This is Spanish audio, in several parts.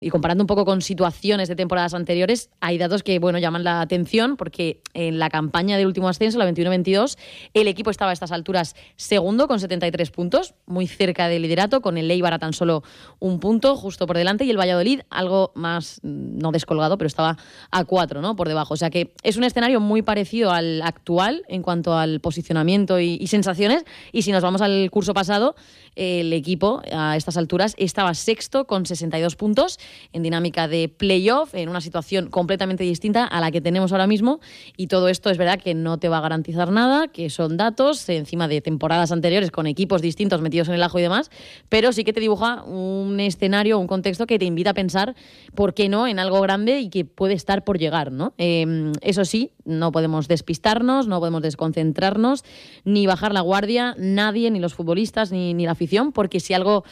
Y comparando un poco con situaciones de temporadas anteriores, hay datos que, bueno, llaman la atención, porque en la campaña del último ascenso, la 21-22, el equipo estaba a estas alturas segundo con 73 puntos, muy cerca del liderato, con el Eibar a tan solo un punto, justo por delante, y el Valladolid algo más, no descolgado, pero estaba a 4, ¿no?, por debajo. O sea que es un escenario muy parecido al actual en cuanto al posicionamiento y sensaciones. Y si nos vamos al curso pasado, el equipo a estas alturas estaba sexto con 62 puntos, en dinámica de playoff, en una situación completamente distinta a la que tenemos ahora mismo, y todo esto es verdad que no te va a garantizar nada, que son datos encima de temporadas anteriores con equipos distintos metidos en el ajo y demás, pero sí que te dibuja un escenario, un contexto que te invita a pensar, ¿por qué no?, en algo grande y que puede estar por llegar, ¿no? Eso sí, no podemos despistarnos, no podemos desconcentrarnos, ni bajar la guardia, nadie, ni los futbolistas, ni la afición, porque si algo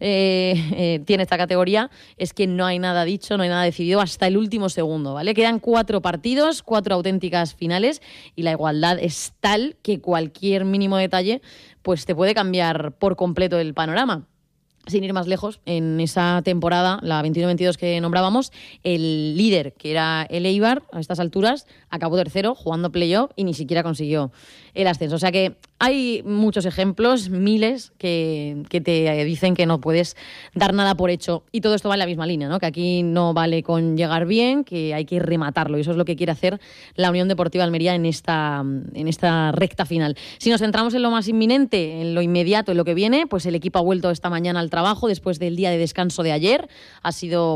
tiene esta categoría es que no hay nada dicho, no hay nada decidido hasta el último segundo, ¿vale? Quedan 4 partidos, 4 auténticas finales, y la igualdad es tal que cualquier mínimo detalle pues te puede cambiar por completo el panorama. Sin ir más lejos, en esa temporada, la 21-22 que nombrábamos, el líder, que era el Eibar, a estas alturas, acabó tercero, jugando playoff, y ni siquiera consiguió el ascenso. O sea que hay muchos ejemplos, miles, que te dicen que no puedes dar nada por hecho. Y todo esto va en la misma línea, ¿no? Que aquí no vale con llegar bien, que hay que rematarlo. Y eso es lo que quiere hacer la Unión Deportiva Almería en esta recta final. Si nos centramos en lo más inminente, en lo inmediato, en lo que viene, pues el equipo ha vuelto esta mañana al trabajo después del día de descanso de ayer. Va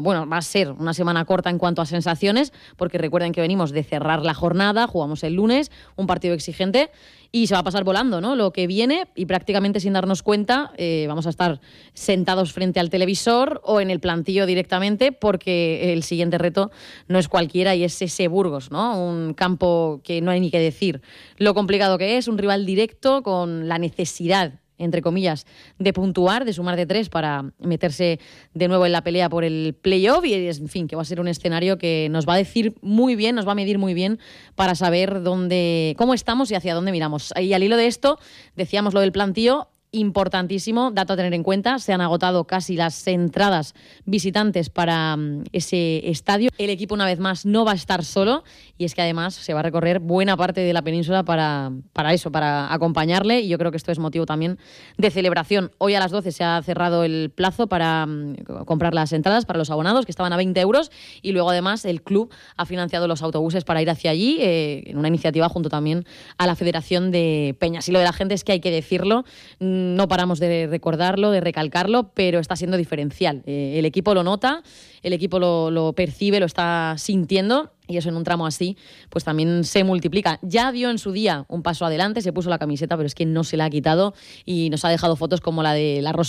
a ser una semana corta en cuanto a sensaciones, porque recuerden que venimos de cerrar la jornada, jugamos el lunes, un partido exigente, y se va a pasar volando, ¿no?, lo que viene, y prácticamente sin darnos cuenta vamos a estar sentados frente al televisor o en el plantillo directamente, porque el siguiente reto no es cualquiera y es ese Burgos, ¿no? Un campo que no hay ni que decir lo complicado que es, un rival directo con la necesidad, entre comillas, de puntuar, de sumar de 3 para meterse de nuevo en la pelea por el playoff, y en fin, que va a ser un escenario que nos va a decir muy bien, nos va a medir muy bien para saber cómo estamos y hacia dónde miramos. Y al hilo de esto, decíamos lo del plantío, importantísimo, dato a tener en cuenta, se han agotado casi las entradas visitantes para ese estadio. El equipo, una vez más, no va a estar solo, y es que además se va a recorrer buena parte de la península para acompañarle, y yo creo que esto es motivo también de celebración. Hoy a las 12 se ha cerrado el plazo para comprar las entradas para los abonados, que estaban a 20 euros, y luego además el club ha financiado los autobuses para ir hacia allí, en una iniciativa junto también a la Federación de Peñas. Y lo de la gente es que hay que decirlo, no paramos de recordarlo, de recalcarlo, pero está siendo diferencial. El equipo lo nota, el equipo lo percibe, lo está sintiendo, y eso en un tramo así pues también se multiplica. Ya dio en su día un paso adelante, se puso la camiseta, pero es que no se la ha quitado, y nos ha dejado fotos como la de la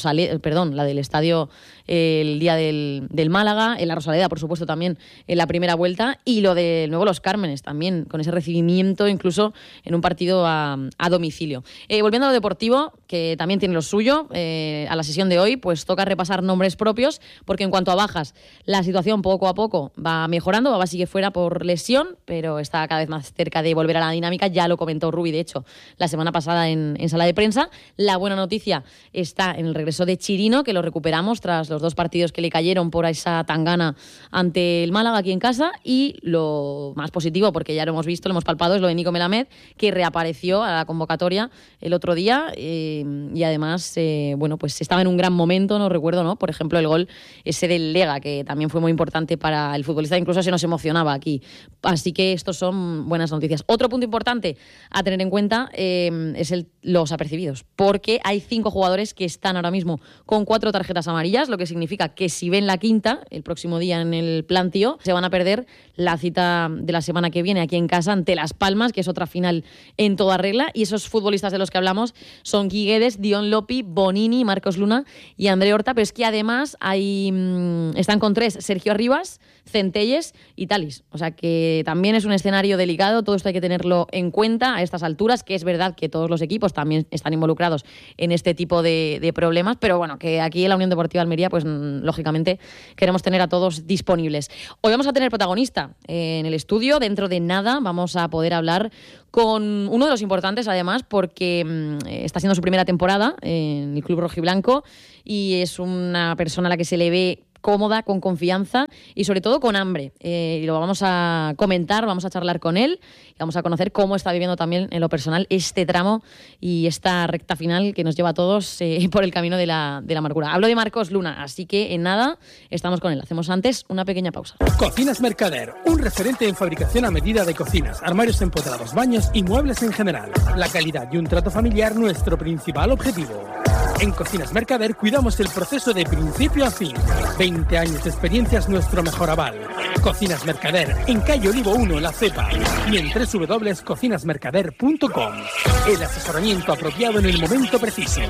del estadio el día del Málaga, en la Rosaleda, por supuesto, también en la primera vuelta, y lo de nuevo los Cármenes también, con ese recibimiento incluso en un partido a domicilio. Volviendo a lo deportivo, que también tiene lo suyo, a la sesión de hoy pues toca repasar nombres propios, porque en cuanto a bajas, la situación poco a poco va mejorando. Baba sigue fuera por lesión, pero está cada vez más cerca de volver a la dinámica. Ya lo comentó Rubi, de hecho, la semana pasada en sala de prensa. La buena noticia está en el regreso de Chirino, que lo recuperamos tras los 2 partidos que le cayeron por esa tangana ante el Málaga aquí en casa, y lo más positivo, porque ya lo hemos visto, lo hemos palpado, es lo de Nico Melamed, que reapareció a la convocatoria el otro día, y además pues estaba en un gran momento, no recuerdo, ¿no?, por ejemplo, el gol ese del Lega, que también fue muy importante para el futbolista, incluso se nos emocionaba aquí. Así que estos son buenas noticias. Otro punto importante a tener en cuenta es los apercibidos, porque hay 5 jugadores que están ahora mismo con 4 tarjetas amarillas, lo que significa que si ven la quinta el próximo día en el plantío, se van a perder la cita de la semana que viene aquí en casa ante Las Palmas, que es otra final en toda regla. Y esos futbolistas de los que hablamos son Guiguedes, Dion Lopi, Bonini, Marcos Luna y André Horta, pero es que además están con 3: Sergio Arribas, Centelles y Talis. O sea que también es un escenario delicado, todo esto hay que tenerlo en cuenta a estas alturas, que es verdad que todos los equipos también están involucrados en este tipo de problemas, pero bueno, que aquí en la Unión Deportiva Almería pues lógicamente queremos tener a todos disponibles. Hoy vamos a tener protagonista en el estudio, dentro de nada vamos a poder hablar con uno de los importantes, además, porque está siendo su primera temporada en el club rojiblanco, y es una persona a la que se le ve cómoda, con confianza y sobre todo con hambre. Y lo vamos a comentar, vamos a charlar con él y vamos a conocer cómo está viviendo también en lo personal este tramo y esta recta final que nos lleva a todos por el camino de la amargura. Hablo de Marcos Luna, así que en nada estamos con él. Hacemos antes una pequeña pausa. Cocinas Mercader, un referente en fabricación a medida de cocinas, armarios empotrados, baños y muebles en general. La calidad y un trato familiar nuestro principal objetivo. En Cocinas Mercader cuidamos el proceso de principio a fin. 20 años de experiencia es nuestro mejor aval. Cocinas Mercader, en calle Olivo 1, La Cepa, y en www.cocinasmercader.com. El asesoramiento apropiado en el momento preciso.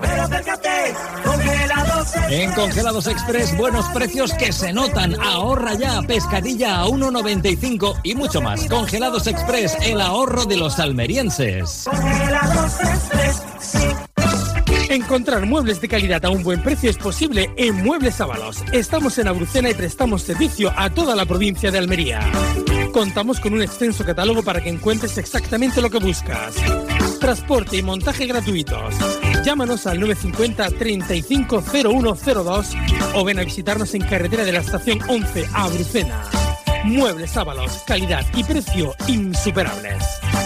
En Congelados Express, buenos precios que se notan. Ahorra ya, pescadilla a 1,95 y mucho más. Congelados Express, el ahorro de los almerienses. Congelados Express, sí. Encontrar muebles de calidad a un buen precio es posible en Muebles Ábalos. Estamos en Abrucena y prestamos servicio a toda la provincia de Almería. Contamos con un extenso catálogo para que encuentres exactamente lo que buscas. Transporte y montaje gratuitos. Llámanos al 950 35 0102 o ven a visitarnos en carretera de la estación 11 a Abrucena. Muebles Ábalos, calidad y precio insuperables.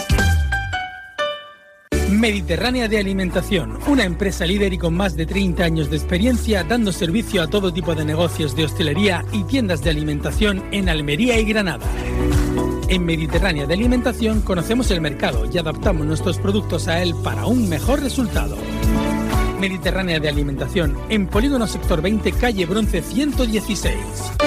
Mediterránea de Alimentación, una empresa líder y con más de 30 años de experiencia dando servicio a todo tipo de negocios de hostelería y tiendas de alimentación en Almería y Granada. En Mediterránea de Alimentación conocemos el mercado y adaptamos nuestros productos a él para un mejor resultado. Mediterránea de Alimentación, en Polígono Sector 20, calle Bronce 116.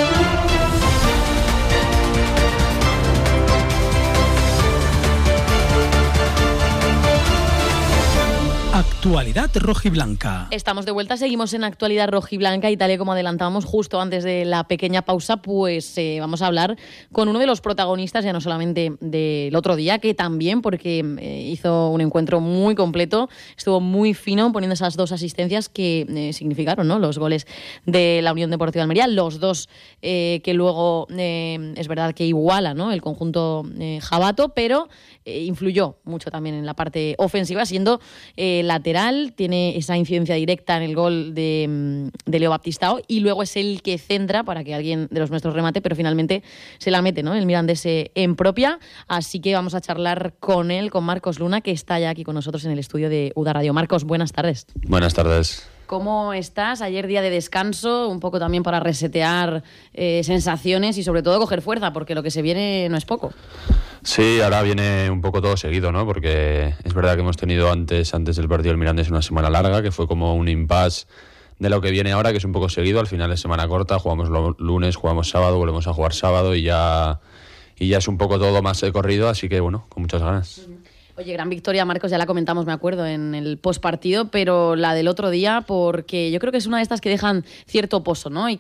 Actualidad rojiblanca. Estamos de vuelta, seguimos en Actualidad rojiblanca y tal y como adelantábamos justo antes de la pequeña pausa, pues vamos a hablar con uno de los protagonistas, ya no solamente del otro día, que también porque hizo un encuentro muy completo, estuvo muy fino poniendo esas dos asistencias que significaron, ¿no?, los goles de la Unión Deportiva Almería, los dos que luego es verdad que iguala, ¿no?, el conjunto jabato, pero influyó mucho también en la parte ofensiva, siendo lateral, tiene esa incidencia directa en el gol de Leo Baptistao y luego es el que centra para que alguien de los nuestros remate, pero finalmente se la mete, ¿no?, el Mirandés en propia. Así que vamos a charlar con él, con Marcos Luna, que está ya aquí con nosotros en el estudio de UDA Radio. Marcos, buenas tardes. Buenas tardes. ¿Cómo estás? Ayer día de descanso, un poco también para resetear sensaciones y sobre todo coger fuerza, porque lo que se viene no es poco. Sí, ahora viene un poco todo seguido, ¿no? Porque es verdad que hemos tenido antes del partido del Mirandés una semana larga, que fue como un impasse de lo que viene ahora, que es un poco seguido. Al final es semana corta, jugamos lunes, jugamos sábado, volvemos a jugar sábado y ya es un poco todo más corrido, así que bueno, con muchas ganas. Oye, gran victoria, Marcos, ya la comentamos, me acuerdo, en el postpartido, pero la del otro día, porque yo creo que es una de estas que dejan cierto pozo, ¿no? Y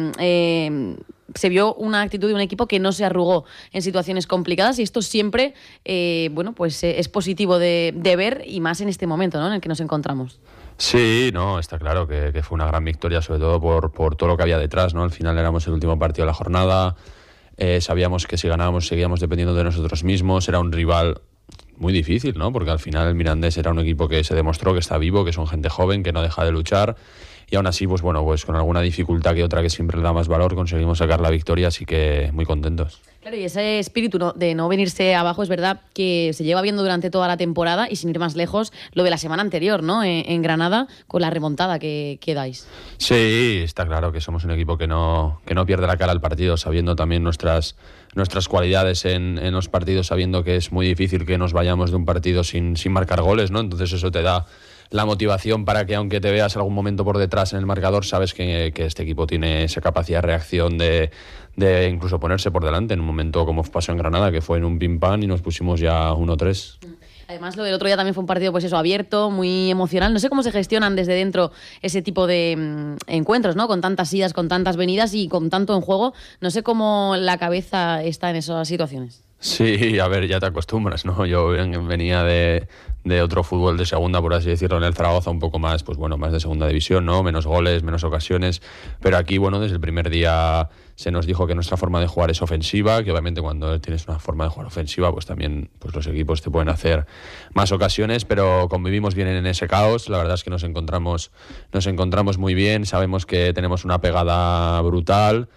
que se vio una actitud de un equipo que no se arrugó en situaciones complicadas y esto siempre, bueno, pues es positivo de ver y más en este momento, ¿no?, en el que nos encontramos. Sí, no, está claro que fue una gran victoria, sobre todo por todo lo que había detrás, ¿no? Al final éramos el último partido de la jornada, sabíamos que si ganábamos seguíamos dependiendo de nosotros mismos, era un rival muy difícil, ¿no? Porque al final el Mirandés era un equipo que se demostró que está vivo, que son gente joven, que no deja de luchar y aún así, pues bueno, pues con alguna dificultad que otra que siempre le da más valor, conseguimos sacar la victoria, así que muy contentos. Claro, y ese espíritu de no venirse abajo es verdad que se lleva viendo durante toda la temporada y sin ir más lejos, lo de la semana anterior, ¿no?, en Granada, con la remontada que dais. Sí, está claro que somos un equipo que no pierde la cara al partido, sabiendo también nuestras cualidades en los partidos, sabiendo que es muy difícil que nos vayamos de un partido sin marcar goles, ¿no? Entonces eso te da la motivación para que aunque te veas algún momento por detrás en el marcador, sabes que este equipo tiene esa capacidad de reacción de incluso ponerse por delante en un momento como pasó en Granada, que fue en un pim pam y nos pusimos ya 1-3. Además, lo del otro día también fue un partido, pues eso, abierto, muy emocional. No sé cómo se gestionan desde dentro ese tipo de encuentros, ¿no? Con tantas idas, con tantas venidas y con tanto en juego. No sé cómo la cabeza está en esas situaciones. Sí, a ver, ya te acostumbras, ¿no? Yo venía de otro fútbol de segunda, por así decirlo, en el Zaragoza, un poco más, pues bueno, más de segunda división, ¿no? Menos goles, menos ocasiones, pero aquí, bueno, desde el primer día se nos dijo que nuestra forma de jugar es ofensiva, que obviamente cuando tienes una forma de jugar ofensiva, pues también pues los equipos te pueden hacer más ocasiones, pero convivimos bien en ese caos. La verdad es que nos encontramos muy bien, sabemos que tenemos una pegada brutal.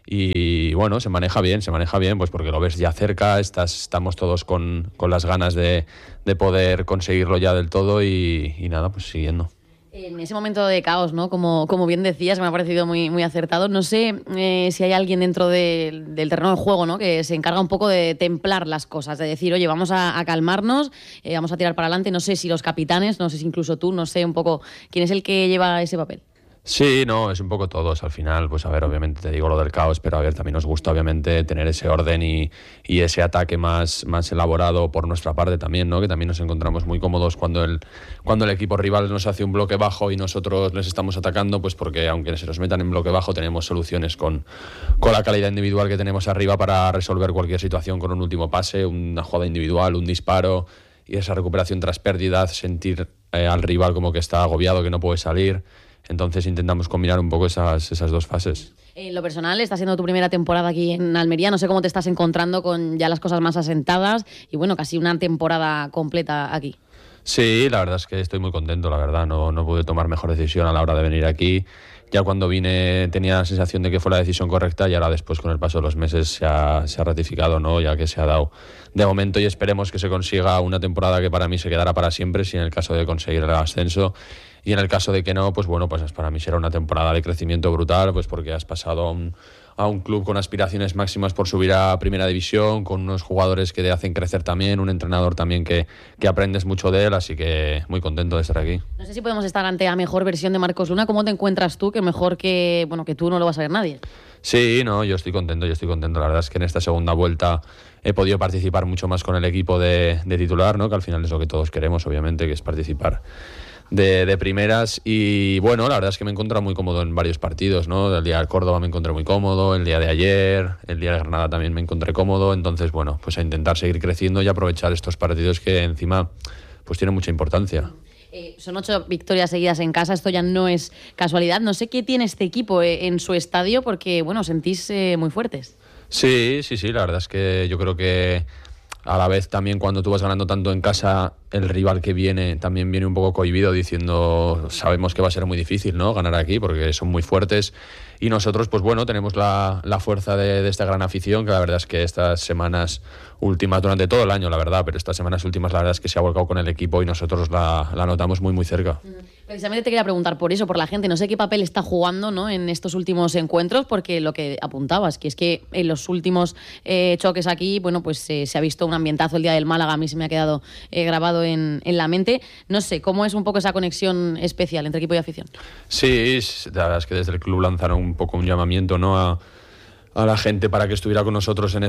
Y bueno, se maneja bien, pues porque lo ves ya cerca, estamos todos con las ganas de poder conseguirlo ya del todo y nada, pues siguiendo. En ese momento de caos, ¿no? Como bien decías, me ha parecido muy, muy acertado. No sé si hay alguien dentro del terreno de juego, ¿no? Que se encarga un poco de templar las cosas, de decir, oye, vamos a calmarnos, vamos a tirar para adelante. No sé si los capitanes, no sé si incluso tú, no sé un poco quién es el que lleva ese papel. Sí, no, es un poco todos. Al final, pues a ver, obviamente te digo lo del caos, pero a ver, también nos gusta obviamente tener ese orden y ese ataque más elaborado por nuestra parte también, ¿no? Que también nos encontramos muy cómodos cuando el equipo rival nos hace un bloque bajo y nosotros les estamos atacando, pues porque aunque se nos metan en bloque bajo, tenemos soluciones con la calidad individual que tenemos arriba para resolver cualquier situación con un último pase, una jugada individual, un disparo y esa recuperación tras pérdida, sentir al rival como que está agobiado, que no puede salir. Entonces intentamos combinar un poco esas dos fases. En lo personal, está siendo tu primera temporada aquí en Almería. No sé cómo te estás encontrando con ya las cosas más asentadas y bueno, casi una temporada completa aquí. Sí, la verdad es que estoy muy contento, la verdad. No pude tomar mejor decisión a la hora de venir aquí. Ya cuando vine tenía la sensación de que fue la decisión correcta y ahora después con el paso de los meses se ha ratificado, ¿no? Ya que se ha dado de momento y esperemos que se consiga una temporada que para mí se quedará para siempre, si en el caso de conseguir el ascenso. Y en el caso de que no, pues bueno, pues para mí será una temporada de crecimiento brutal, pues porque has pasado a un club con aspiraciones máximas por subir a Primera División, con unos jugadores que te hacen crecer también, un entrenador también que aprendes mucho de él, así que muy contento de estar aquí. No sé si podemos estar ante la mejor versión de Marcos Luna. ¿Cómo te encuentras tú? Que mejor que tú no lo va a saber nadie. Sí, no, yo estoy contento. La verdad es que en esta segunda vuelta he podido participar mucho más con el equipo de titular, ¿no? Que al final es lo que todos queremos, obviamente, que es participar de primeras. Y bueno, la verdad es que me he encontrado muy cómodo en varios partidos, ¿no? El día del Córdoba me encontré muy cómodo, el día de ayer, el día de Granada también me encontré cómodo. Entonces, bueno, pues a intentar seguir creciendo y aprovechar estos partidos que encima pues tienen mucha importancia. Son 8 victorias seguidas en casa, esto ya no es casualidad. No sé qué tiene este equipo en su estadio porque, bueno, sentís muy fuertes. Sí, la verdad es que yo creo que a la vez también cuando tú vas ganando tanto en casa, el rival que viene también viene un poco cohibido diciendo, sabemos que va a ser muy difícil, ¿no? Ganar aquí porque son muy fuertes y nosotros pues bueno, tenemos la fuerza de esta gran afición, que la verdad es que estas semanas últimas, durante todo el año la verdad, pero estas semanas últimas la verdad es que se ha volcado con el equipo y nosotros la notamos muy muy cerca. Precisamente te quería preguntar por eso, por la gente, no sé qué papel está jugando, ¿no? En estos últimos encuentros, porque lo que apuntabas, que es que en los últimos choques aquí, bueno, pues se ha visto un ambientazo el día del Málaga, a mí se me ha quedado grabado en la mente. No sé, ¿cómo es un poco esa conexión especial entre equipo y afición? Sí, la verdad es que desde el club lanzaron un poco un llamamiento, ¿no? a la gente para que estuviera con nosotros en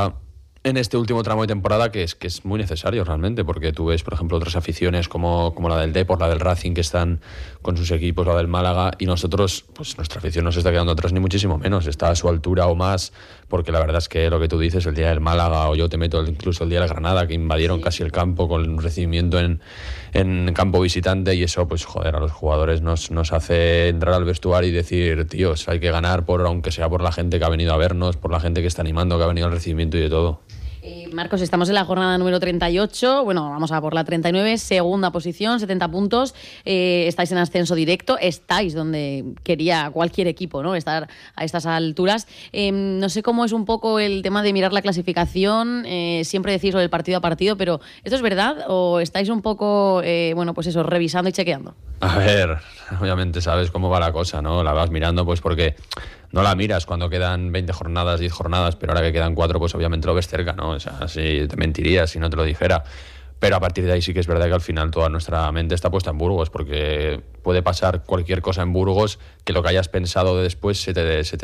este último tramo de temporada, que es muy necesario realmente, porque tú ves, por ejemplo, otras aficiones como la del Depor, la del Racing, que están con sus equipos, la del Málaga, y nosotros, pues nuestra afición no se está quedando atrás ni muchísimo menos, está a su altura o más, porque la verdad es que lo que tú dices, el día del Málaga, o yo te meto incluso el día de la Granada, que invadieron casi el campo con un recibimiento en campo visitante, y eso, pues joder, a los jugadores nos hace entrar al vestuario y decir, tíos, hay que ganar, aunque sea por la gente que ha venido a vernos, por la gente que está animando, que ha venido al recibimiento y de todo. Marcos, estamos en la jornada número 38, bueno, vamos a por la 39, segunda posición, 70 puntos, estáis en ascenso directo, estáis donde quería cualquier equipo, ¿no? Estar a estas alturas. No sé cómo es un poco el tema de mirar la clasificación, siempre decís lo del partido a partido, pero ¿esto es verdad o estáis un poco, bueno, pues eso, revisando y chequeando? A ver, obviamente sabes cómo va la cosa, ¿no? La vas mirando pues porque no la miras cuando quedan 20 jornadas, 10 jornadas, pero ahora que quedan 4, pues obviamente lo ves cerca, ¿no? O sea, sí, te mentiría si no te lo dijera. Pero a partir de ahí sí que es verdad que al final toda nuestra mente está puesta en Burgos, porque puede pasar cualquier cosa en Burgos que lo que hayas pensado después se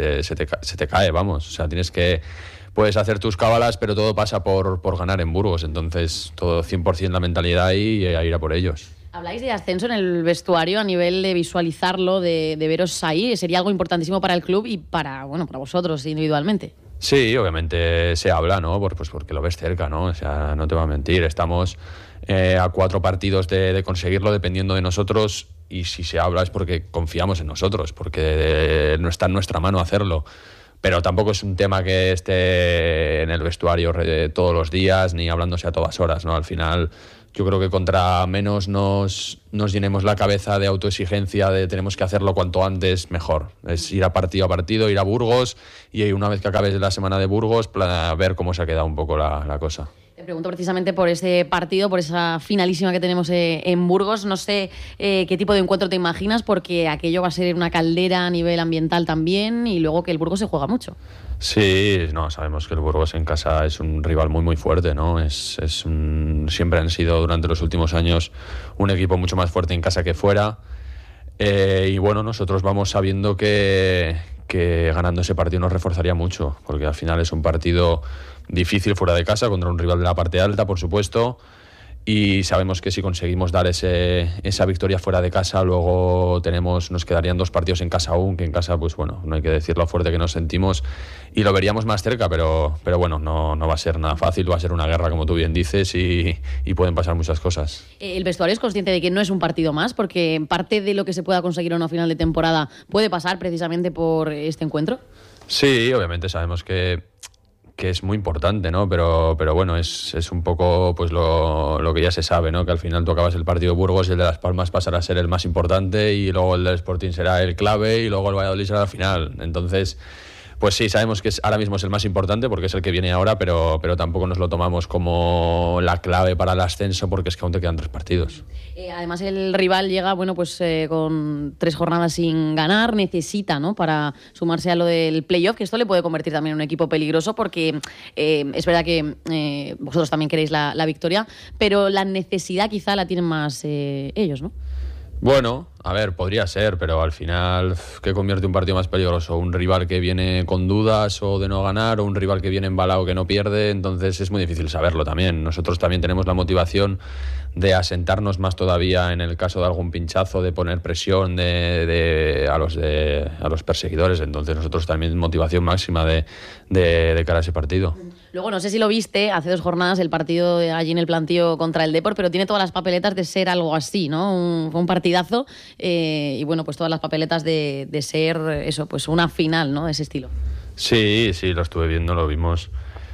te cae, vamos. O sea, puedes hacer tus cábalas, pero todo pasa por ganar en Burgos. Entonces, todo 100% la mentalidad y a ir a por ellos. Habláis de ascenso en el vestuario a nivel de visualizarlo, de veros ahí. Sería algo importantísimo para el club y para vosotros individualmente. Sí, obviamente se habla, ¿no? Pues porque lo ves cerca, ¿no? O sea, no te voy a mentir, estamos a 4 partidos de conseguirlo dependiendo de nosotros, y si se habla es porque confiamos en nosotros, porque no está en nuestra mano hacerlo. Pero tampoco es un tema que esté en el vestuario todos los días ni hablándose a todas horas, ¿no? Al final yo creo que contra menos nos llenemos la cabeza de autoexigencia de tenemos que hacerlo cuanto antes, mejor. Es ir a partido, ir a Burgos, y una vez que acabes la semana de Burgos, ver cómo se ha quedado un poco la cosa. Te pregunto precisamente por ese partido, por esa finalísima que tenemos en Burgos. No sé qué tipo de encuentro te imaginas, porque aquello va a ser una caldera a nivel ambiental también, y luego que el Burgos se juega mucho. Sí, no, sabemos que el Burgos en casa es un rival muy muy fuerte, ¿no? Siempre han sido durante los últimos años un equipo mucho más fuerte en casa que fuera. Y bueno, nosotros vamos sabiendo que ganando ese partido nos reforzaría mucho, porque al final es un partido difícil fuera de casa contra un rival de la parte alta, por supuesto, y sabemos que si conseguimos dar esa victoria fuera de casa, luego nos quedarían 2 partidos en casa aún, que en casa, pues bueno, no hay que decir lo fuerte que nos sentimos, y lo veríamos más cerca, pero bueno, no va a ser nada fácil, va a ser una guerra, como tú bien dices, y pueden pasar muchas cosas. ¿El vestuario es consciente de que no es un partido más? Porque parte de lo que se pueda conseguir a una final de temporada puede pasar precisamente por este encuentro. Sí, obviamente sabemos que es muy importante, ¿no? Pero bueno, es un poco pues lo que ya se sabe, ¿no? Que al final tú acabas el partido de Burgos y el de Las Palmas pasará a ser el más importante, y luego el del Sporting será el clave, y luego el Valladolid será la final. Entonces, pues sí, sabemos que ahora mismo es el más importante porque es el que viene ahora, pero tampoco nos lo tomamos como la clave para el ascenso, porque es que aún te quedan 3 partidos. Además, el rival llega, bueno, pues con 3 jornadas sin ganar, necesita, ¿no?, para sumarse a lo del playoff, que esto le puede convertir también en un equipo peligroso, porque es verdad que vosotros también queréis la victoria, pero la necesidad quizá la tienen más ellos, ¿no? Bueno, a ver, podría ser, pero al final, ¿qué convierte un partido más peligroso? ¿Un rival que viene con dudas o de no ganar, o un rival que viene embalado que no pierde? Entonces es muy difícil saberlo también. Nosotros también tenemos la motivación de asentarnos más todavía en el caso de algún pinchazo, de poner presión a los perseguidores. Entonces nosotros también motivación máxima de cara a ese partido. Luego, no sé si lo viste, hace 2 jornadas el partido allí en el plantío contra el Depor, pero tiene todas las papeletas de ser algo así, ¿no? Un partidazo, y bueno, pues todas las papeletas de ser eso, pues una final, ¿no?, de ese estilo. Sí, lo estuve viendo, lo vimos.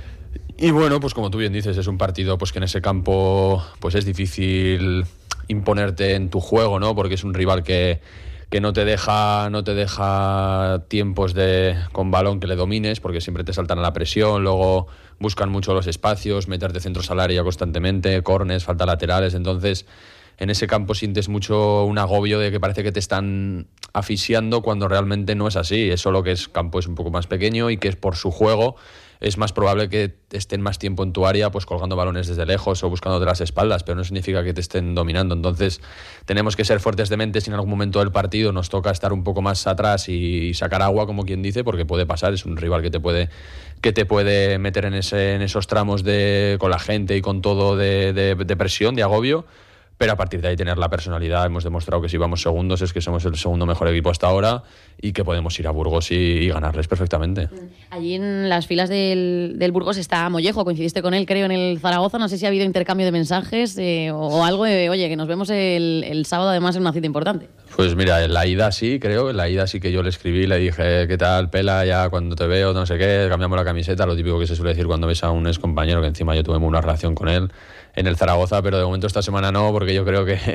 Y bueno, pues como tú bien dices, es un partido pues que en ese campo pues es difícil imponerte en tu juego, ¿no? Porque es un rival que no te deja tiempos con balón que le domines, porque siempre te saltan a la presión, luego buscan mucho los espacios, meterte centros al área constantemente, córners, faltas laterales. Entonces en ese campo sientes mucho un agobio de que parece que te están asfixiando, cuando realmente no es así. Es solo que el campo es un poco más pequeño, y que es por su juego es más probable que estén más tiempo en tu área, pues colgando balones desde lejos o buscándote las espaldas, pero no significa que te estén dominando. Entonces tenemos que ser fuertes de mente si en algún momento del partido nos toca estar un poco más atrás y sacar agua, como quien dice, porque puede pasar. Es un rival que te puede meter en esos tramos con la gente y con todo de presión, de agobio. Pero a partir de ahí tener la personalidad. Hemos demostrado que si vamos segundos es que somos el segundo mejor equipo hasta ahora, y que podemos ir a Burgos y ganarles perfectamente. Allí en las filas del Burgos está Mollejo, coincidiste con él, creo, en el Zaragoza. No sé si ha habido intercambio de mensajes o algo de, oye, que nos vemos el sábado, además en una cita importante. Pues mira, en la ida sí, creo. En la ida sí que yo le escribí, le dije, ¿qué tal, Pela? Ya cuando te veo, no sé qué, cambiamos la camiseta, lo típico que se suele decir cuando ves a un ex compañero, que encima yo tuve una relación con él en el Zaragoza, pero de momento esta semana no, porque yo creo que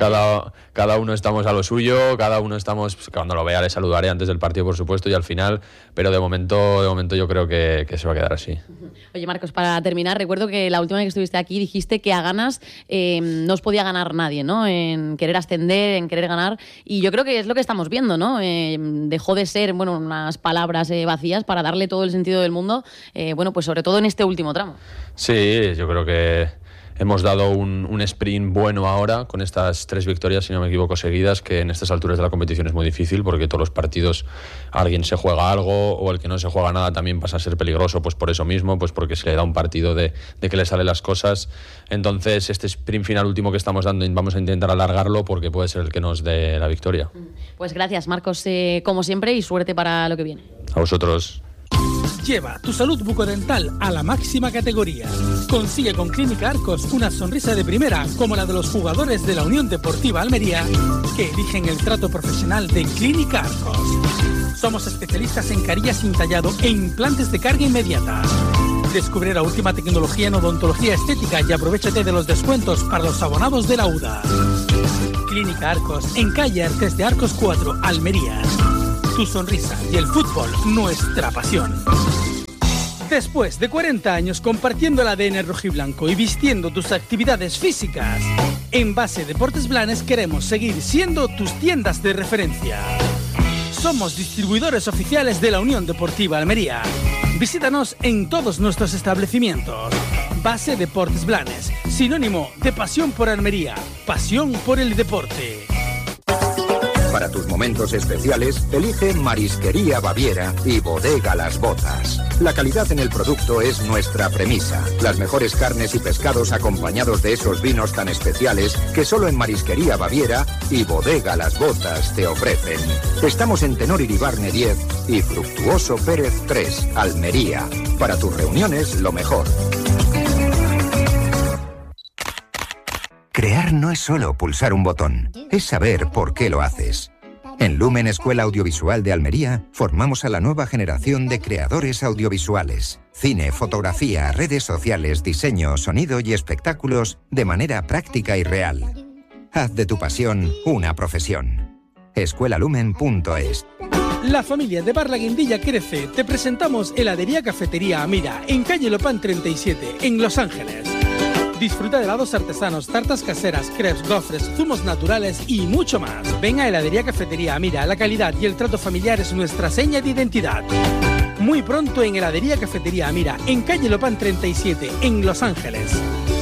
cada uno estamos a lo suyo, cada uno estamos, cuando lo vea le saludaré antes del partido, por supuesto, y al final, pero de momento yo creo que se va a quedar así. Oye, Marcos, para terminar, recuerdo que la última vez que estuviste aquí dijiste que a ganas no os podía ganar nadie, ¿no?, en querer ascender, en querer ganar, y yo creo que es lo que estamos viendo, ¿no? Dejó de ser, bueno, unas palabras vacías para darle todo el sentido del mundo, bueno, pues sobre todo en este último tramo. Sí, yo creo que hemos dado un sprint bueno ahora con estas 3 victorias, si no me equivoco, seguidas, que en estas alturas de la competición es muy difícil, porque todos los partidos alguien se juega algo, o el que no se juega nada también pasa a ser peligroso, pues por eso mismo, pues porque se le da un partido de que le salen las cosas. Entonces este sprint final último que estamos dando vamos a intentar alargarlo, porque puede ser el que nos dé la victoria. Pues gracias, Marcos, como siempre, y suerte para lo que viene. A vosotros. Lleva tu salud bucodental a la máxima categoría. Consigue con Clínica Arcos una sonrisa de primera, como la de los jugadores de la Unión Deportiva Almería, que eligen el trato profesional de Clínica Arcos. Somos especialistas en carillas sin tallado e implantes de carga inmediata. Descubre la última tecnología en odontología estética y aprovéchate de los descuentos para los abonados de la UDA. Clínica Arcos, en calle Artes de Arcos 4, Almería. Tu sonrisa y el fútbol, nuestra pasión. Después de 40 años compartiendo el ADN rojiblanco y vistiendo tus actividades físicas, en Base Deportes Blanes queremos seguir siendo tus tiendas de referencia. Somos distribuidores oficiales de la Unión Deportiva Almería. Visítanos en todos nuestros establecimientos. Base Deportes Blanes, sinónimo de pasión por Almería, pasión por el deporte. Para tus momentos especiales, elige Marisquería Baviera y Bodega Las Botas. La calidad en el producto es nuestra premisa. Las mejores carnes y pescados acompañados de esos vinos tan especiales que solo en Marisquería Baviera y Bodega Las Botas te ofrecen. Estamos en Tenor Iribarne 10 y Fructuoso Pérez 3, Almería. Para tus reuniones, lo mejor. Crear no es solo pulsar un botón, es saber por qué lo haces. En Lumen Escuela Audiovisual de Almería formamos a la nueva generación de creadores audiovisuales. Cine, fotografía, redes sociales, diseño, sonido y espectáculos de manera práctica y real. Haz de tu pasión una profesión. escuelalumen.es. La familia de Bar La Guindilla crece. Te presentamos Heladería Cafetería Amira, en calle Lopán 37, en Los Ángeles. Disfruta de helados artesanos, tartas caseras, crepes, gofres, zumos naturales y mucho más. Ven a Heladería Cafetería Amira, la calidad y el trato familiar es nuestra seña de identidad. Muy pronto en Heladería Cafetería Amira, en calle Lopán 37, en Los Ángeles.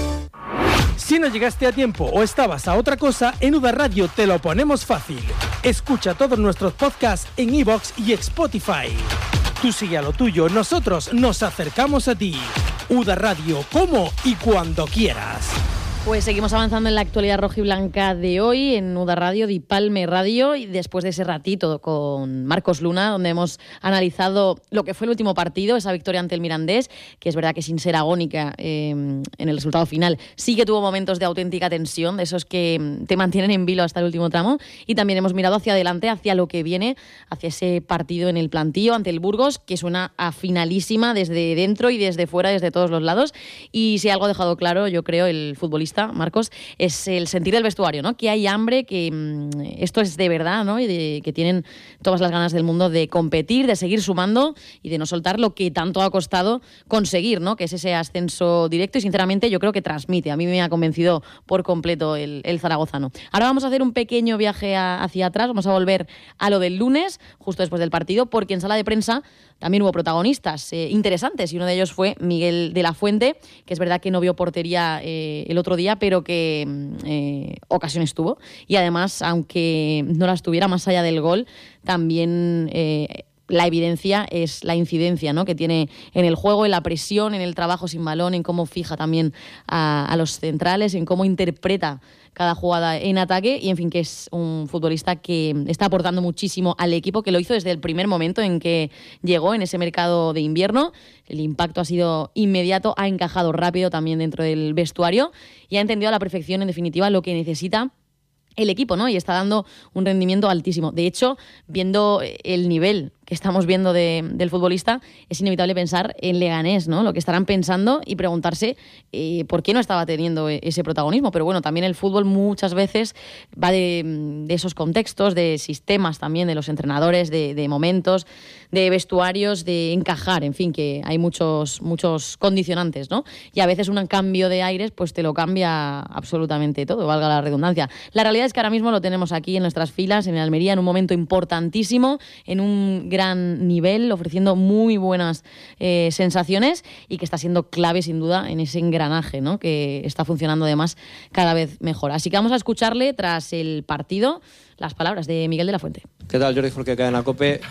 Si no llegaste a tiempo o estabas a otra cosa, en UDA Radio te lo ponemos fácil. Escucha todos nuestros podcasts en iVoox y Spotify. Tú sigue a lo tuyo, nosotros nos acercamos a ti. UDA Radio, como y cuando quieras. Pues seguimos avanzando en la actualidad rojiblanca de hoy en UDA Radio, Di Palme Radio, y después de ese ratito con Marcos Luna, donde hemos analizado lo que fue el último partido, esa victoria ante el Mirandés, que es verdad que sin ser agónica en el resultado final, sí que tuvo momentos de auténtica tensión, de esos que te mantienen en vilo hasta el último tramo, y también hemos mirado hacia adelante, hacia lo que viene, hacia ese partido en el plantío ante el Burgos, que suena a finalísima desde dentro y desde fuera, desde todos los lados, y si algo ha dejado claro, yo creo, el futbolista Marcos, es el sentir del vestuario, ¿no? Que hay hambre, que esto es de verdad, ¿no? Y que tienen todas las ganas del mundo de competir, de seguir sumando y de no soltar lo que tanto ha costado conseguir, ¿no? Que es ese ascenso directo, y sinceramente yo creo que transmite. A mí me ha convencido por completo el zaragozano. Ahora vamos a hacer un pequeño viaje hacia atrás, vamos a volver a lo del lunes, justo después del partido, porque en sala de prensa también hubo protagonistas interesantes, y uno de ellos fue Miguel de la Fuente, que es verdad que no vio portería el otro día, pero que ocasiones tuvo. Y además, aunque no las tuviera más allá del gol, también la evidencia es la incidencia, ¿no? Que tiene en el juego, en la presión, en el trabajo sin balón, en cómo fija también a los centrales, en cómo interpreta cada jugada en ataque, y en fin, que es un futbolista que está aportando muchísimo al equipo, que lo hizo desde el primer momento en que llegó en ese mercado de invierno. El impacto ha sido inmediato, ha encajado rápido también dentro del vestuario y ha entendido a la perfección, en definitiva, lo que necesita el equipo, ¿no? Y está dando un rendimiento altísimo. De hecho, viendo el nivel que estamos viendo del futbolista, es inevitable pensar en Leganés, ¿no? Lo que estarán pensando y preguntarse por qué no estaba teniendo ese protagonismo. Pero bueno, también el fútbol muchas veces va de esos contextos, de sistemas también, de los entrenadores, de momentos, de vestuarios, de encajar, en fin, que hay muchos condicionantes, ¿no? Y a veces un cambio de aires pues te lo cambia absolutamente todo, valga la redundancia. La realidad es que ahora mismo lo tenemos aquí en nuestras filas, en Almería, en un momento importantísimo, en un gran nivel, ofreciendo muy buenas sensaciones, y que está siendo clave sin duda en ese engranaje, ¿no? Que está funcionando además cada vez mejor. Así que vamos a escucharle tras el partido las palabras de Miguel de la Fuente. ¿Qué tal, Jordi Forqué, cadena COPE?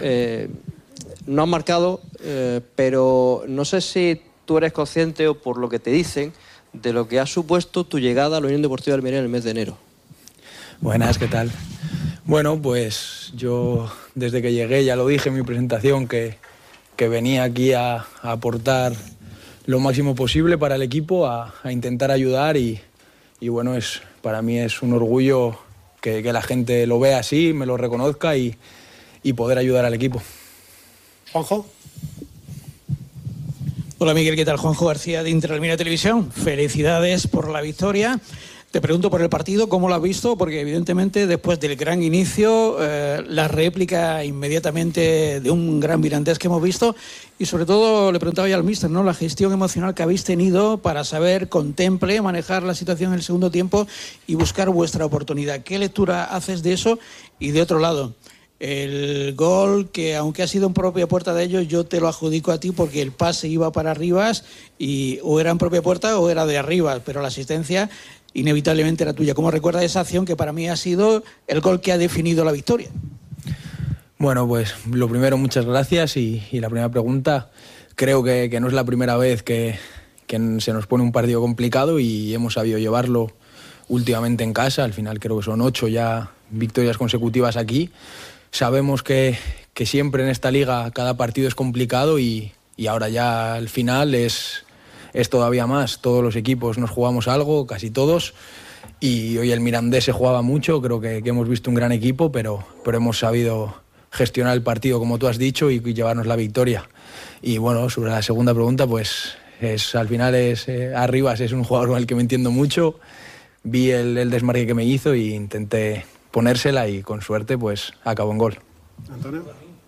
No han marcado, pero no sé si tú eres consciente, o por lo que te dicen, de lo que ha supuesto tu llegada a la Unión Deportiva de Almería en el mes de enero. Buenas, ¿qué tal? Bueno, pues yo desde que llegué ya lo dije en mi presentación que venía aquí a aportar lo máximo posible para el equipo, a intentar ayudar y bueno, para mí es un orgullo que la gente lo vea así, me lo reconozca y poder ayudar al equipo. Juanjo. Hola Miguel, ¿qué tal? Juanjo García de Interalmería Televisión. Felicidades por la victoria. Te pregunto por el partido, ¿cómo lo has visto? Porque evidentemente después del gran inicio, la réplica inmediatamente de un gran Mirandés que hemos visto y sobre todo le preguntaba ya al míster, ¿no? La gestión emocional que habéis tenido para saber, contemple, manejar la situación en el segundo tiempo y buscar vuestra oportunidad. ¿Qué lectura haces de eso? Y de otro lado, el gol que aunque ha sido en propia puerta de ellos, yo te lo adjudico a ti porque el pase iba para Arribas y o era en propia puerta o era de Arribas, pero la asistencia inevitablemente era tuya. ¿Cómo recuerdas esa acción que para mí ha sido el gol que ha definido la victoria? Bueno, pues lo primero, muchas gracias y la primera pregunta, creo que no es la primera vez que se nos pone un partido complicado y hemos sabido llevarlo últimamente en casa. Al final creo que son 8 ya victorias consecutivas aquí. Sabemos que siempre en esta liga cada partido es complicado y ahora ya al final es todavía más. Todos los equipos nos jugamos algo, casi todos, y hoy el Mirandés se jugaba mucho. Creo que hemos visto un gran equipo, pero hemos sabido gestionar el partido como tú has dicho y llevarnos la victoria. Y bueno, sobre la segunda pregunta, pues al final Arribas es un jugador con el que me entiendo mucho. Vi el desmarque que me hizo y intenté ponérsela y con suerte pues acabó en gol. Antonio.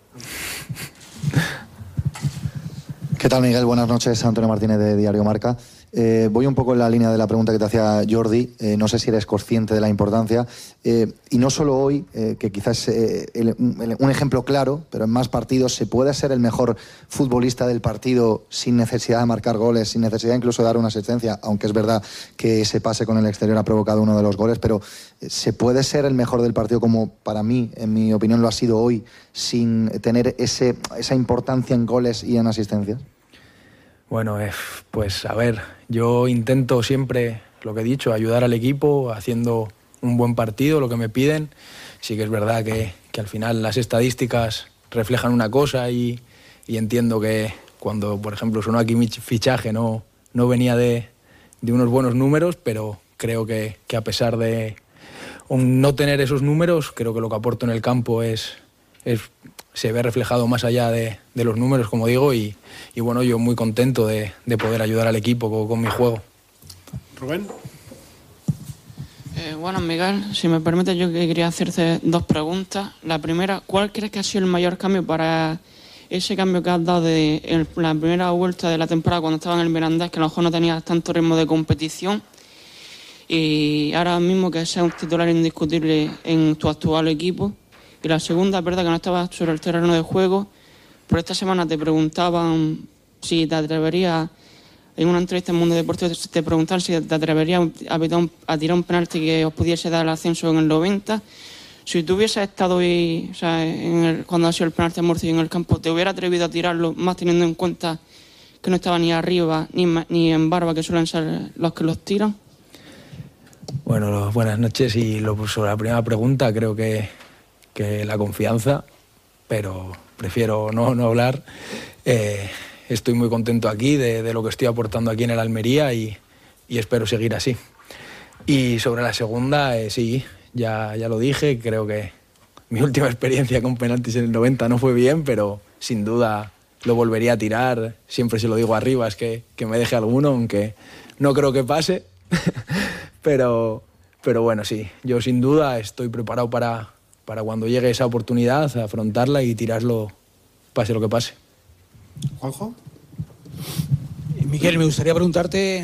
¿Qué tal, Miguel? Buenas noches, Antonio Martínez de Diario Marca. Voy un poco en la línea de la pregunta que te hacía Jordi. No sé si eres consciente de la importancia. Y no solo hoy, que quizás es un ejemplo claro, pero en más partidos se puede ser el mejor futbolista del partido sin necesidad de marcar goles, sin necesidad incluso de dar una asistencia, aunque es verdad que ese pase con el exterior ha provocado uno de los goles, pero se puede ser el mejor del partido como para mí, en mi opinión, lo ha sido hoy, sin tener esa importancia en goles y en asistencias. Bueno, pues a ver, yo intento siempre, lo que he dicho, ayudar al equipo haciendo un buen partido, lo que me piden. Sí que es verdad que al final las estadísticas reflejan una cosa y entiendo que cuando, por ejemplo, sonó aquí mi fichaje no venía de unos buenos números, pero creo que a pesar de no tener esos números, creo que lo que aporto en el campo se ve reflejado más allá de los números, como digo, y bueno, yo muy contento de poder ayudar al equipo con mi juego. Rubén. Bueno, Miguel, si me permite, yo quería hacerte 2 preguntas. La primera, ¿cuál crees que ha sido el mayor cambio para ese cambio que has dado de la primera vuelta de la temporada cuando estaba en el Mirandés, que a lo mejor no tenías tanto ritmo de competición, y ahora mismo que seas un titular indiscutible en tu actual equipo? Y la segunda, es verdad que no estabas sobre el terreno de juego, pero esta semana te preguntaban si te atreverías, en una entrevista en Mundo Deportivo te preguntaban si te atreverías a tirar un penalti que os pudiese dar el ascenso en el 90. Si tú hubieses estado hoy, o sea, cuando ha sido el penalti a Murcia en el campo, ¿te hubiera atrevido a tirarlo, más teniendo en cuenta que no estaba ni arriba ni en Barba, que suelen ser los que los tiran? Bueno, buenas noches. Y sobre la primera pregunta, creo que la confianza, pero prefiero no hablar. Estoy muy contento aquí de lo que estoy aportando aquí en el Almería y espero seguir así. Y sobre la segunda, sí, ya lo dije, creo que mi última experiencia con penaltis en el 90 no fue bien, pero sin duda lo volvería a tirar. Siempre se lo digo a Arribas que me deje alguno, aunque no creo que pase. pero bueno, sí, yo sin duda estoy preparado para cuando llegue esa oportunidad, afrontarla y tirarlo, pase lo que pase. Juanjo. Miguel, me gustaría preguntarte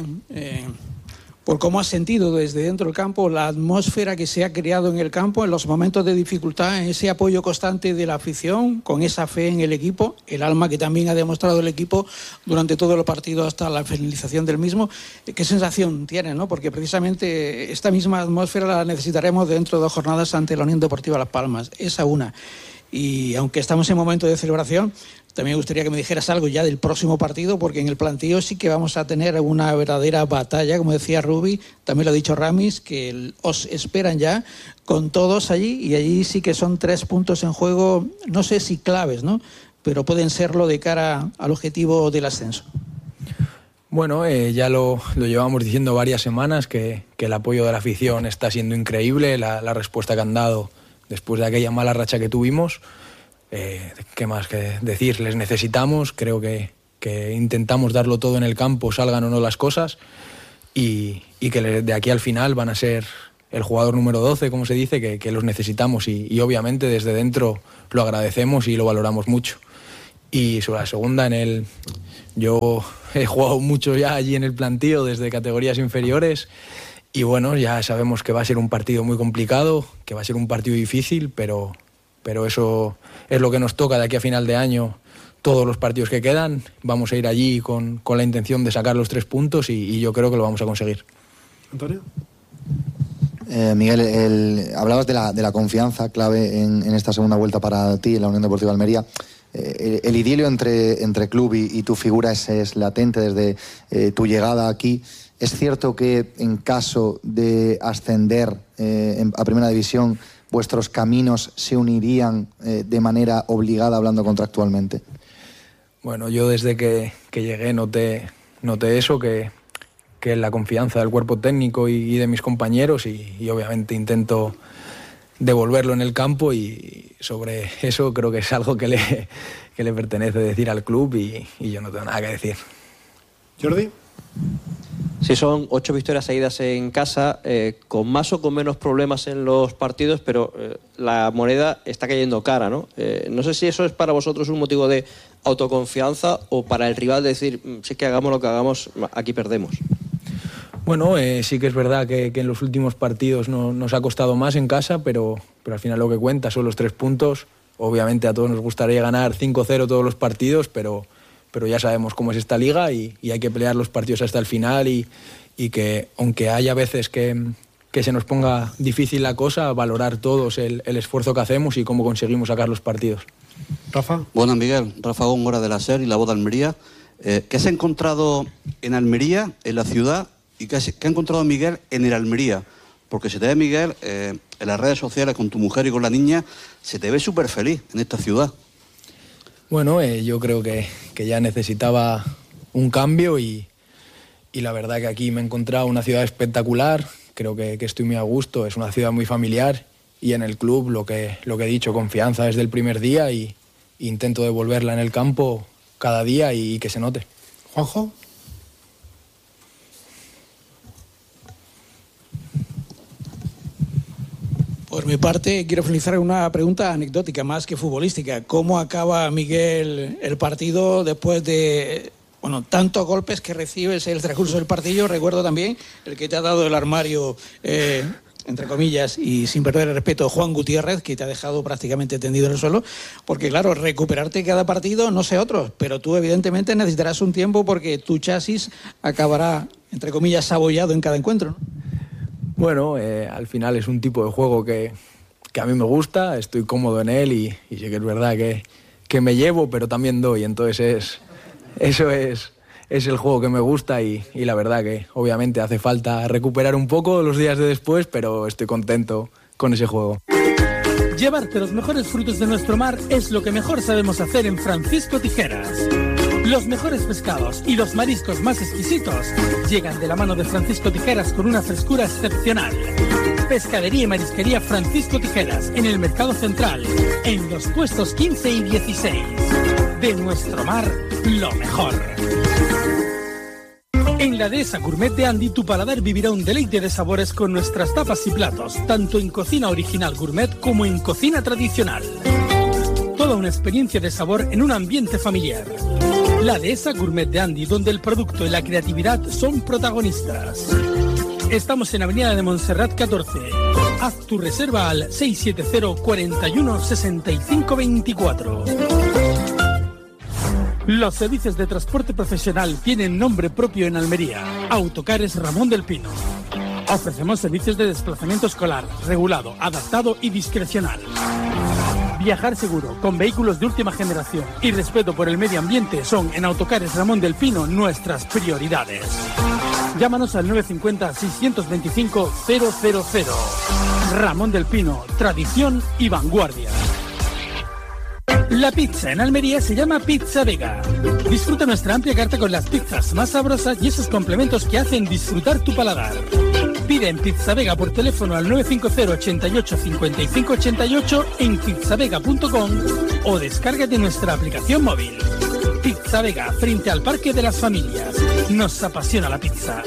por cómo has sentido desde dentro del campo la atmósfera que se ha creado en el campo en los momentos de dificultad, ese apoyo constante de la afición, con esa fe en el equipo, el alma que también ha demostrado el equipo durante todo el partido hasta la finalización del mismo. ¿Qué sensación tienes, no? Porque precisamente esta misma atmósfera la necesitaremos dentro de 2 jornadas ante la Unión Deportiva Las Palmas. Esa una. Y aunque estamos en momento de celebración, también me gustaría que me dijeras algo ya del próximo partido, porque en el plantío sí que vamos a tener una verdadera batalla, como decía Rubi, también lo ha dicho Ramis, que os esperan ya con todos allí, y allí sí que son 3 puntos en juego, no sé si claves, ¿no? pero pueden serlo de cara al objetivo del ascenso. Bueno, ya lo llevamos diciendo varias semanas que el apoyo de la afición está siendo increíble, la respuesta que han dado después de aquella mala racha que tuvimos. ¿Qué más que decir? Les necesitamos, creo que intentamos darlo todo en el campo, salgan o no las cosas, y que de aquí al final van a ser el jugador número 12, como se dice, que los necesitamos y obviamente desde dentro lo agradecemos y lo valoramos mucho. Y sobre la segunda, yo he jugado mucho ya allí en el plantío desde categorías inferiores y bueno, ya sabemos que va a ser un partido muy complicado, que va a ser un partido difícil, pero eso es lo que nos toca de aquí a final de año. Todos los partidos que quedan, vamos a ir allí con la intención de sacar los 3 puntos y yo creo que lo vamos a conseguir. Antonio. Miguel, hablabas de la confianza clave en esta segunda vuelta para ti en la Unión Deportiva Almería. El idilio entre club y tu figura es latente desde tu llegada aquí. ¿Es cierto que en caso de ascender a Primera División vuestros caminos se unirían de manera obligada hablando contractualmente? Bueno, yo desde que llegué noté eso, que la confianza del cuerpo técnico y de mis compañeros y obviamente intento devolverlo en el campo y sobre eso creo que es algo que le pertenece decir al club y yo no tengo nada que decir. Jordi. Sí, son 8 victorias seguidas en casa, con más o con menos problemas en los partidos, pero la moneda está cayendo cara, ¿no? No sé si eso es para vosotros un motivo de autoconfianza o para el rival decir, si es que hagamos lo que hagamos, aquí perdemos. Bueno, sí que es verdad que en los últimos partidos nos ha costado más en casa, pero al final lo que cuenta son los 3 puntos. Obviamente a todos nos gustaría ganar 5-0 todos los partidos, pero ya sabemos cómo es esta liga y hay que pelear los partidos hasta el final y que aunque haya veces que se nos ponga difícil la cosa, valorar todos el esfuerzo que hacemos y cómo conseguimos sacar los partidos. Rafa. Buenas, Miguel. Rafa Góngora de la SER y la Voz de Almería. ¿Qué has encontrado en Almería, en la ciudad, y qué ha encontrado Miguel en el Almería? Porque se te ve, Miguel, en las redes sociales con tu mujer y con la niña, se te ve súper feliz en esta ciudad. Bueno, yo creo que ya necesitaba un cambio y la verdad que aquí me he encontrado una ciudad espectacular, creo que estoy muy a gusto, es una ciudad muy familiar y en el club lo que he dicho, confianza desde el primer día y intento devolverla en el campo cada día y que se note. Juanjo. Por mi parte, quiero finalizar una pregunta anecdótica más que futbolística. ¿Cómo acaba, Miguel, el partido después de tantos golpes que recibes en el transcurso del partido? Recuerdo también el que te ha dado el armario, entre comillas, y sin perder el respeto, Juan Gutiérrez, que te ha dejado prácticamente tendido en el suelo. Porque, claro, recuperarte cada partido, no sé otros, pero tú evidentemente necesitarás un tiempo porque tu chasis acabará, entre comillas, sabollado en cada encuentro, ¿no? Bueno, al final es un tipo de juego que a mí me gusta, estoy cómodo en él y sí que es verdad que me llevo, pero también doy, entonces eso es el juego que me gusta y la verdad que obviamente hace falta recuperar un poco los días de después, pero estoy contento con ese juego. Llevarte los mejores frutos de nuestro mar es lo que mejor sabemos hacer en Francisco Tijeras. Los mejores pescados y los mariscos más exquisitos llegan de la mano de Francisco Tijeras con una frescura excepcional. Pescadería y marisquería Francisco Tijeras en el Mercado Central, en los puestos 15 y 16. De nuestro mar, lo mejor. En la Dehesa Gourmet de Andy, tu paladar vivirá un deleite de sabores con nuestras tapas y platos, tanto en cocina original gourmet como en cocina tradicional. Toda una experiencia de sabor en un ambiente familiar. La Dehesa Gourmet de Andy, donde el producto y la creatividad son protagonistas. Estamos en Avenida de Montserrat 14. Haz tu reserva al 670 41 65 24. Los servicios de transporte profesional tienen nombre propio en Almería. Autocares Ramón del Pino. Ofrecemos servicios de desplazamiento escolar, regulado, adaptado y discrecional. Viajar seguro, con vehículos de última generación y respeto por el medio ambiente son en Autocares Ramón del Pino nuestras prioridades. Llámanos al 950-625-000. Ramón del Pino, tradición y vanguardia. La pizza en Almería se llama Pizza Vega. Disfruta nuestra amplia carta con las pizzas más sabrosas y esos complementos que hacen disfrutar tu paladar. Pide en Pizza Vega por teléfono al 950 88 55 88 en pizzavega.com o descárgate nuestra aplicación móvil. Pizza Vega, frente al Parque de las Familias. Nos apasiona la pizza.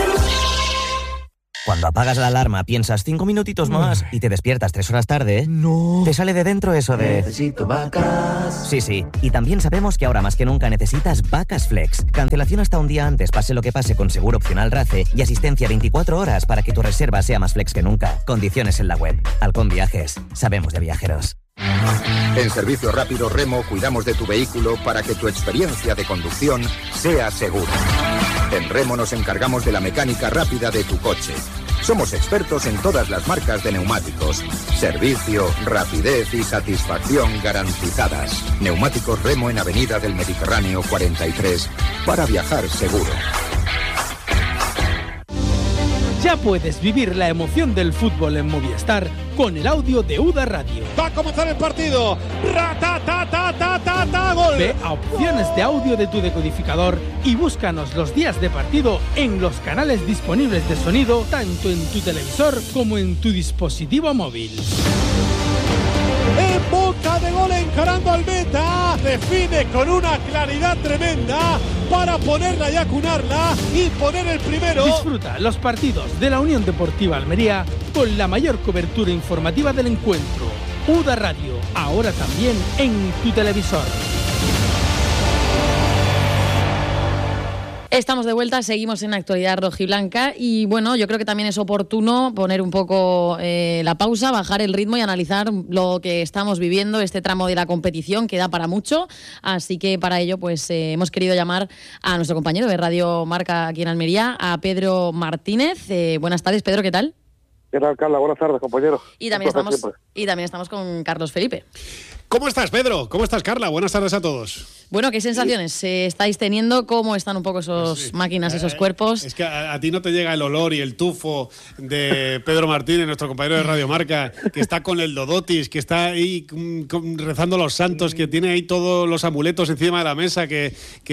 Cuando apagas la alarma piensas 5 minutitos más y te despiertas 3 horas tarde, no. Te sale de dentro eso de... Necesito vacas. Sí. Y también sabemos que ahora más que nunca necesitas Vacas Flex. Cancelación hasta un día antes, pase lo que pase, con seguro opcional RACE y asistencia 24 horas para que tu reserva sea más flex que nunca. Condiciones en la web. Halcón Viajes. Sabemos de viajeros. En Servicio Rápido Remo cuidamos de tu vehículo para que tu experiencia de conducción sea segura. En Remo nos encargamos de la mecánica rápida de tu coche. Somos expertos en todas las marcas de neumáticos. Servicio, rapidez y satisfacción garantizadas. Neumáticos Remo en Avenida del Mediterráneo 43 para viajar seguro. Ya puedes vivir la emoción del fútbol en Movistar con el audio de UDA Radio. Va a comenzar el partido. ¡Gol! Ve a opciones de audio de tu decodificador y búscanos los días de partido en los canales disponibles de sonido, tanto en tu televisor como en tu dispositivo móvil. En boca de gol, encarando al meta, define con una claridad tremenda para ponerla y acunarla y poner el primero. Disfruta los partidos de la Unión Deportiva Almería con la mayor cobertura informativa del encuentro. UDA Radio, ahora también en tu televisor. Estamos de vuelta, seguimos en Actualidad Rojiblanca y bueno, yo creo que también es oportuno poner un poco la pausa, bajar el ritmo y analizar lo que estamos viviendo, este tramo de la competición que da para mucho, así que para ello pues hemos querido llamar a nuestro compañero de Radio Marca aquí en Almería, a Pedro Martínez. Buenas tardes, Pedro, ¿qué tal? ¿Qué tal, Carla? Buenas tardes, compañero. Y también estamos con Carlos Felipe. ¿Cómo estás, Pedro? ¿Cómo estás, Carla? Buenas tardes a todos. Bueno, ¿qué sensaciones estáis teniendo? ¿Cómo están un poco esos máquinas, esos cuerpos? Es que a ti no te llega el olor y el tufo de Pedro Martínez, nuestro compañero de Radio Marca, que está con el Dodotis, que está ahí rezando los santos, que tiene ahí todos los amuletos encima de la mesa, que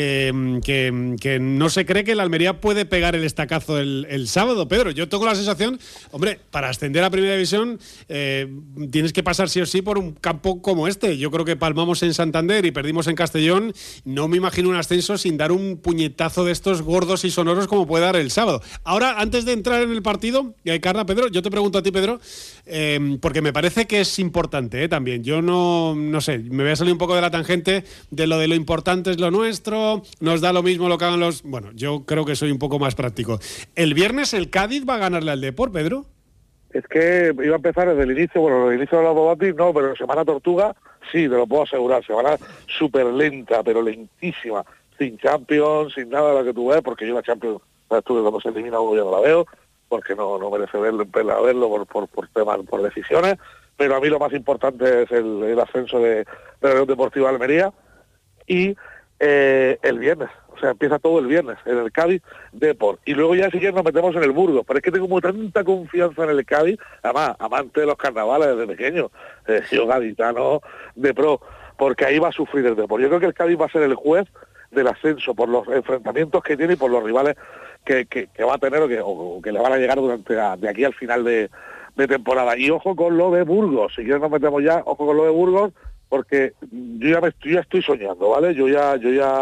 no se cree que el Almería puede pegar el estacazo el sábado. Pedro, yo tengo la sensación, hombre, para ascender a Primera División tienes que pasar sí o sí por un campo como este. Yo creo que palmamos en Santander y perdimos en Castellón. No me imagino un ascenso sin dar un puñetazo de estos gordos y sonoros como puede dar el sábado. Ahora, antes de entrar en el partido, Carla, Pedro, yo te pregunto a ti, Pedro, porque me parece que es importante también. Yo no sé, me voy a salir un poco de la tangente de lo importante es lo nuestro, nos da lo mismo lo que hagan los... Bueno, yo creo que soy un poco más práctico. ¿El viernes el Cádiz va a ganarle al Depor, Pedro? Es que iba a empezar desde el inicio, bueno, el inicio de la Dodotis no, pero Semana Tortuga sí, te lo puedo asegurar, semana súper lenta, pero lentísima, sin Champions, sin nada de lo que tú ves, porque yo la Champions, tú cuando se elimina uno ya no la veo, porque no merece verlo por temas, por decisiones, pero a mí lo más importante es el ascenso de la Unión Deportiva de Almería y el viernes. O sea, empieza todo el viernes en el Cádiz Depor. Y luego ya si quieres nos metemos en el Burgos. Pero es que tengo como tanta confianza en el Cádiz, además, amante de los carnavales desde pequeño, yo gaditano de pro, porque ahí va a sufrir el Depor. Yo creo que el Cádiz va a ser el juez del ascenso por los enfrentamientos que tiene y por los rivales que va a tener o que le van a llegar de aquí al final de temporada. Y ojo con lo de Burgos. Si quieres nos metemos ya, ojo con lo de Burgos, porque yo ya estoy soñando, ¿vale? Yo ya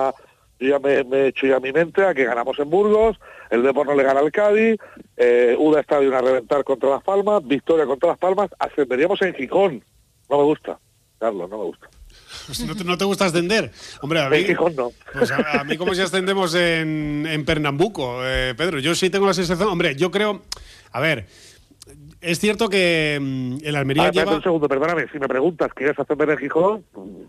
me he hecho ya mi mente a que ganamos en Burgos, el Depor no le gana al Cádiz, UDA Estadio a reventar contra Las Palmas, victoria contra Las Palmas, ascenderíamos en Gijón. No me gusta, Carlos, no me gusta. ¿No te gusta ascender? Hombre, a mí, en Gijón no. Pues a mí como si ascendemos en Pernambuco, Pedro, yo sí tengo la sensación, hombre, yo creo, a ver... Es cierto que el Almería lleva... Un segundo, perdóname, si me preguntas ¿quieres ascender en Gijón?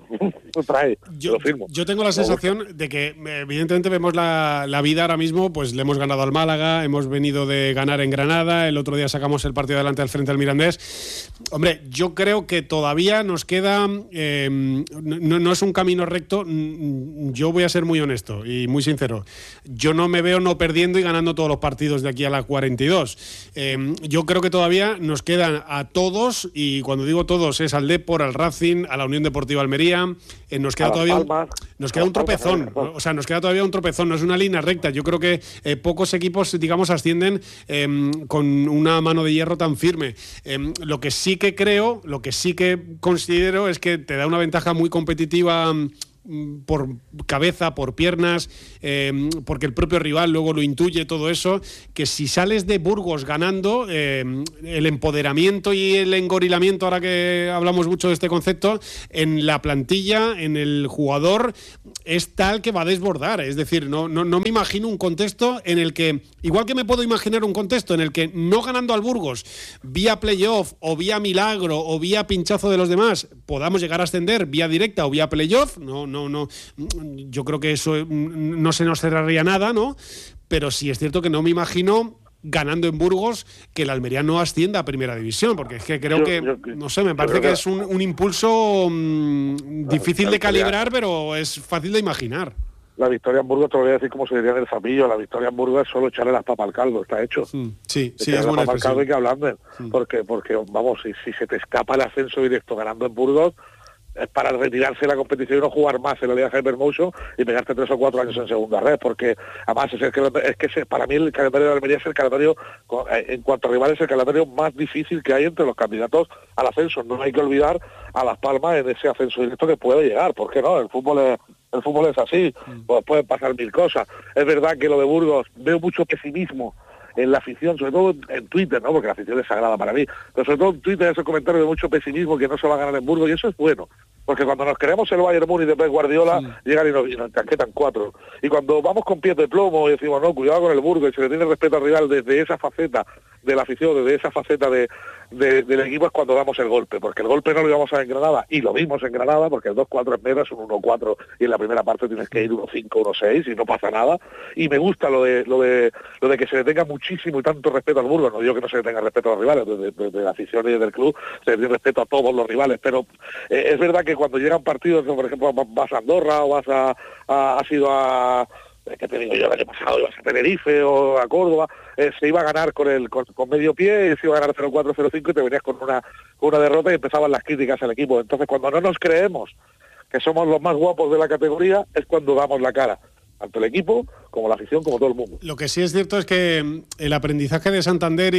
Trae, lo firmo. Yo tengo la sensación de que evidentemente vemos la vida ahora mismo, pues le hemos ganado al Málaga, hemos venido de ganar en Granada, el otro día sacamos el partido adelante al frente al Mirandés. Hombre, yo creo que todavía nos queda... no es un camino recto, yo voy a ser muy honesto y muy sincero. Yo no me veo no perdiendo y ganando todos los partidos de aquí a la 42. Yo creo que todavía Almería nos quedan a todos, y cuando digo todos es al Depor, al Racing, a la Unión Deportiva Almería, nos queda todavía un tropezón, o sea, nos queda todavía un tropezón, no es una línea recta. Yo creo que pocos equipos, digamos, ascienden con una mano de hierro tan firme. Lo que sí que considero es que te da una ventaja muy competitiva por cabeza, por piernas, porque el propio rival luego lo intuye todo eso, que si sales de Burgos ganando, el empoderamiento y el engorilamiento, ahora que hablamos mucho de este concepto, en la plantilla, en el jugador, es tal que va a desbordar. Es decir, no me imagino un contexto en el que, igual que me puedo imaginar un contexto en el que no ganando al Burgos vía playoff o vía milagro o vía pinchazo de los demás podamos llegar a ascender vía directa o vía playoff, no, yo creo que eso no se nos cerraría nada, ¿no? Pero sí es cierto que no me imagino ganando en Burgos que el Almería no ascienda a Primera División, porque es que creo no sé, me parece que es un impulso difícil de calibrar, pero es fácil de imaginar. La victoria en Burgos, te lo voy a decir como se diría en el Zapillo, la victoria en Burgos es solo echarle las papas al caldo, está hecho. Sí, es buena buena expresión. Al caldo hay que hablar, porque vamos, si se te escapa el ascenso directo ganando en Burgos, es para retirarse de la competición y no jugar más en la Liga Hypermotion y pegarte 3 o 4 años en segunda red, porque además para mí el calendario de Almería es el calendario, en cuanto a rivales, el calendario más difícil que hay entre los candidatos al ascenso. No hay que olvidar a Las Palmas en ese ascenso directo que puede llegar, ¿por qué no? El fútbol es así, pues pueden pasar mil cosas. Es verdad que lo de Burgos, veo mucho pesimismo en la afición, sobre todo en Twitter, ¿no? Porque la afición es sagrada para mí, pero sobre todo en Twitter esos comentarios de mucho pesimismo que no se va a ganar en Burgos, y eso es bueno, porque cuando nos creemos el Bayern Múnich de Pep Guardiola, llegan y nos tanquetan 4, y cuando vamos con pies de plomo y decimos, no, cuidado con el Burgos, y se le tiene respeto al rival desde esa faceta de la afición, desde esa faceta del equipo, es cuando damos el golpe, porque el golpe no lo íbamos a ver en Granada, y lo vimos en Granada, porque el 2-4 en medio es un 1-4, y en la primera parte tienes que ir 1-5, 1-6, y no pasa nada, y me gusta lo de que se le tenga muchísimo y tanto respeto al Burgos. No digo que no se le tenga respeto a los rivales, desde la afición y desde el club se le tiene respeto a todos los rivales, pero es verdad que cuando llegan partidos, por ejemplo, vas a Andorra o has ido a... ¿Qué te digo yo? El año pasado ibas a Tenerife o a Córdoba, se iba a ganar con medio pie, se iba a ganar 0-4, 0-5 y te venías con una derrota y empezaban las críticas al equipo. Entonces, cuando no nos creemos que somos los más guapos de la categoría, es cuando damos la cara, tanto el equipo como la afición, como todo el mundo. Lo que sí es cierto es que el aprendizaje de Santander y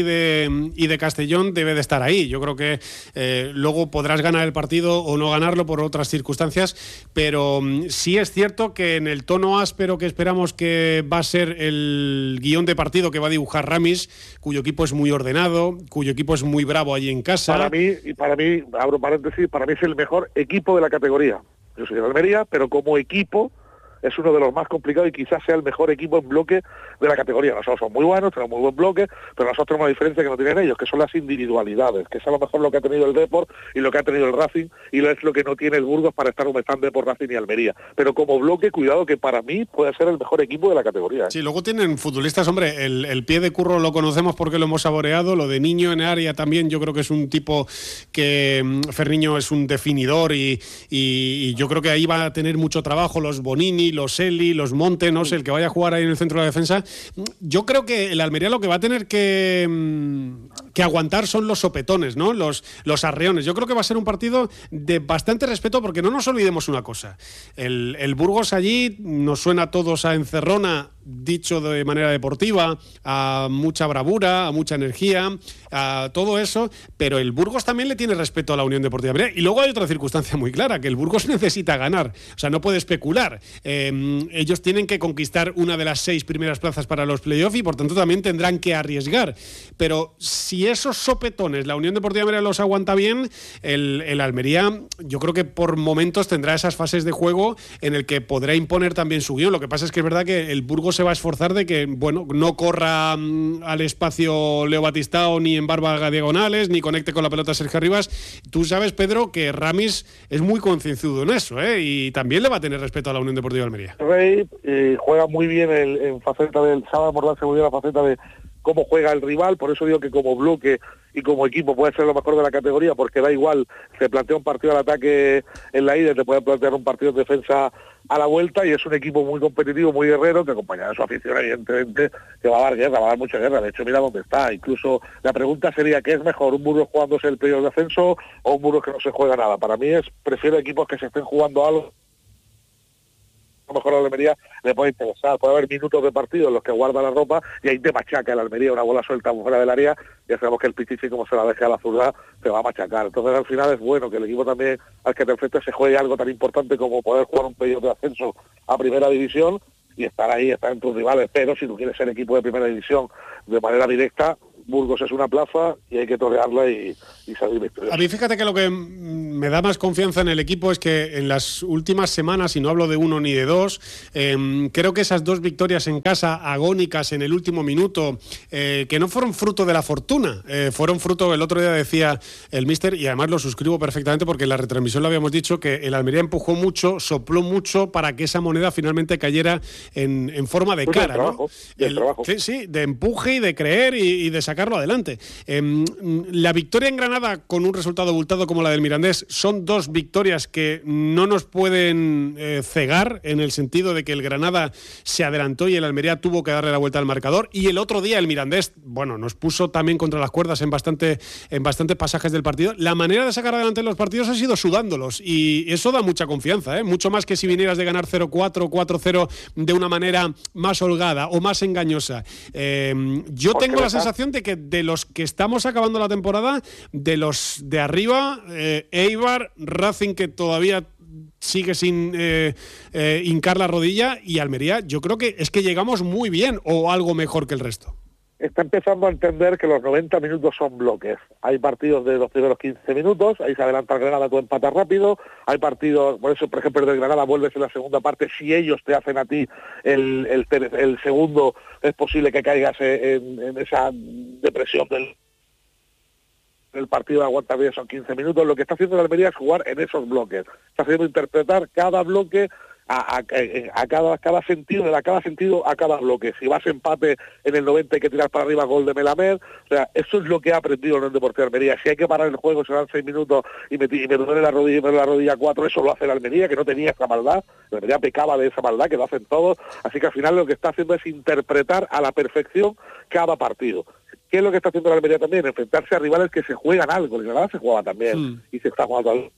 de Castellón debe de estar ahí. Yo creo que luego podrás ganar el partido o no ganarlo por otras circunstancias, pero sí es cierto que en el tono áspero que esperamos que va a ser el guión de partido que va a dibujar Ramis, cuyo equipo es muy ordenado, cuyo equipo es muy bravo allí en casa. Para mí, abro paréntesis, para mí es el mejor equipo de la categoría. Yo soy de Almería, pero como equipo es uno de los más complicados y quizás sea el mejor equipo en bloque de la categoría. Nosotros somos muy buenos, tenemos muy buen bloque, pero nosotros tenemos una diferencia que no tienen ellos, que son las individualidades, que es a lo mejor lo que ha tenido el Depor y lo que ha tenido el Racing, y es lo que no tiene el Burgos para estar donde están Depor, Racing y Almería. Pero como bloque, cuidado, que para mí puede ser el mejor equipo de la categoría. Sí, luego tienen futbolistas, hombre, el pie de Curro lo conocemos porque lo hemos saboreado, lo de Niño en área también, yo creo que es un tipo que Ferriño es un definidor y yo creo que ahí va a tener mucho trabajo, los Bonini, los Eli, los Monte, no sé, el que vaya a jugar ahí en el centro de la defensa. Yo creo que el Almería lo que va a tener que aguantar son los sopetones, ¿no? Los arreones. Yo creo que va a ser un partido de bastante respeto, porque no nos olvidemos una cosa. El Burgos allí nos suena a todos a encerrona, dicho de manera deportiva, a mucha bravura, a mucha energía, a todo eso, pero el Burgos también le tiene respeto a la Unión Deportiva Almería. Y luego hay otra circunstancia muy clara, que el Burgos necesita ganar, o sea, no puede especular. Ellos tienen que conquistar una de las 6 primeras plazas para los playoffs y por tanto también tendrán que arriesgar. Pero si esos sopetones la Unión Deportiva Almería los aguanta bien, el Almería yo creo que por momentos tendrá esas fases de juego en el que podrá imponer también su guión. Lo que pasa es que es verdad que el Burgos se va a esforzar de que, bueno, no corra al espacio Leo Batistao ni en barba diagonales, ni conecte con la pelota Sergio Rivas. Tú sabes, Pedro, que Ramis es muy concienzudo en eso, y también le va a tener respeto a la Unión Deportiva Almería. Rey juega muy bien en faceta del sábado, abordarse muy bien la faceta de cómo juega el rival, por eso digo que como bloque y como equipo puede ser lo mejor de la categoría, porque da igual, se plantea un partido al ataque en la ida, te puede plantear un partido de defensa a la vuelta, y es un equipo muy competitivo, muy guerrero, que acompañado de su afición, evidentemente, que va a dar guerra, va a dar mucha guerra. De hecho, mira dónde está. Incluso la pregunta sería, ¿qué es mejor? ¿Un Burgos jugándose el playoff de ascenso o un Burgos que no se juega nada? Para mí prefiero equipos que se estén jugando algo. A lo mejor a la Almería le puede interesar, puede haber minutos de partido en los que guarda la ropa y ahí te machaca el Almería, una bola suelta fuera del área, ya sabemos que el Pichichi, como se la deje a la zurda, te va a machacar. Entonces al final es bueno que el equipo también al que te enfrentes se juegue algo tan importante como poder jugar un playoff de ascenso a primera división y estar ahí, estar en tus rivales. Pero si tú quieres ser equipo de primera división de manera directa, Burgos es una plaza y hay que torearla y salir victorioso. A mí fíjate que lo que me da más confianza en el equipo es que en las últimas semanas, y no hablo de uno ni de dos, creo que esas 2 victorias en casa agónicas en el último minuto, que no fueron fruto de la fortuna, fueron fruto, el otro día decía el míster, y además lo suscribo perfectamente porque en la retransmisión lo habíamos dicho, que el Almería empujó mucho, sopló mucho para que esa moneda finalmente cayera en forma de cara, trabajo, ¿no? Sí, de empuje y de creer y de sacarlo adelante. La victoria en Granada con un resultado abultado como la del Mirandés son 2 victorias que no nos pueden cegar, en el sentido de que el Granada se adelantó y el Almería tuvo que darle la vuelta al marcador, y el otro día el Mirandés, bueno, nos puso también contra las cuerdas en bastantes pasajes del partido. La manera de sacar adelante los partidos ha sido sudándolos, y eso da mucha confianza, mucho más que si vinieras de ganar 0-4 o 4-0 de una manera más holgada o más engañosa. Yo tengo la sensación de que de los que estamos acabando la temporada, de los de arriba, Eibar, Racing, que todavía sigue sin hincar la rodilla, y Almería, yo creo que es que llegamos muy bien o algo mejor que el resto. Está empezando a entender que los 90 minutos son bloques. Hay partidos de los primeros 15 minutos, ahí se adelanta el Granada, tú empatas rápido. Hay partidos, por eso, por ejemplo, el del Granada vuelves en la segunda parte. Si ellos te hacen a ti el segundo, es posible que caigas en esa depresión del partido de aguantar bien, son 15 minutos. Lo que está haciendo la Almería es jugar en esos bloques. Está haciendo interpretar cada bloque a cada sentido, de cada sentido a cada bloque. Si vas empate en el 90 hay que tirar para arriba, gol de Melamed. O sea, eso es lo que ha aprendido el Deportivo de Almería. Si hay que parar el juego, se dan 6 minutos y me duele la rodilla 4, eso lo hace la Almería, que no tenía esa maldad. La Almería pecaba de esa maldad, que lo hacen todos. Así que al final lo que está haciendo es interpretar a la perfección cada partido. ¿Qué es lo que está haciendo la Almería también? Enfrentarse a rivales que se juegan algo. El Granada se jugaba también y se está jugando algo.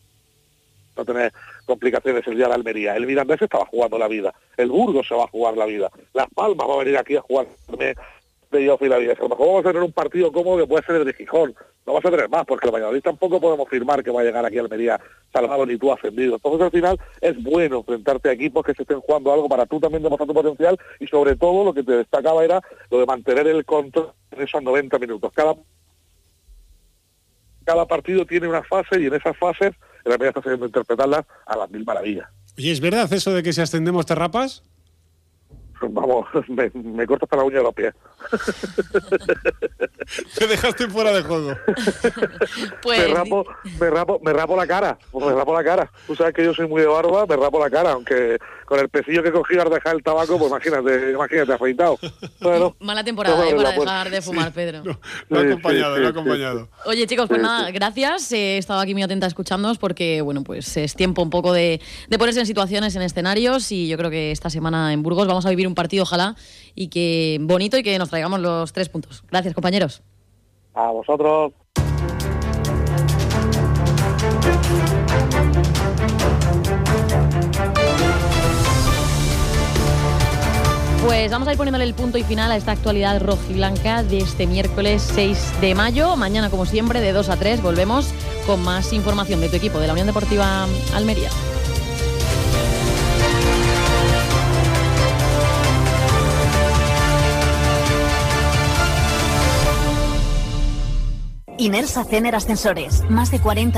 No tener complicaciones el día de Almería. El Mirandés estaba jugando la vida. El Burgos se va a jugar la vida. Las Palmas va a venir aquí a jugar playoff y la vida. A lo mejor vamos a tener un partido cómodo que puede ser el de Gijón. No vas a tener más, porque el Valladolid tampoco podemos firmar que va a llegar aquí a Almería salvado ni tú ascendido. Entonces al final es bueno enfrentarte a equipos que se estén jugando algo para tú también demostrar tu potencial, y sobre todo lo que te destacaba era lo de mantener el control en esos 90 minutos. Cada partido tiene una fase, y en esas fases el Almería está sabiendo interpretarlas a las 1000 maravillas. Oye, ¿es verdad eso de que si ascendemos te rapas? Vamos, me corto hasta la uña de los pies. Te dejaste fuera de juego. Pues... me rapo la cara. Tú sabes que yo soy muy de barba, me rapo la cara, aunque con el pecillo que cogí al dejar el tabaco, pues imagínate afeitado. Bueno, mala temporada para dejar de fumar, Pedro. Lo ha acompañado. Oye, chicos, pues nada, gracias. He estado aquí muy atenta escuchándoos porque, bueno, pues es tiempo un poco de ponerse en situaciones, en escenarios, y yo creo que esta semana en Burgos vamos a vivir un partido, ojalá, y que bonito, y que nos traigamos los 3 puntos. Gracias, compañeros. A vosotros. Pues vamos a ir poniéndole el punto y final a esta actualidad rojiblanca de este miércoles 6 de mayo. Mañana, como siempre, de 2 a 3 volvemos con más información de tu equipo, de la Unión Deportiva Almería. Inersa Cener Ascensores. Más de 40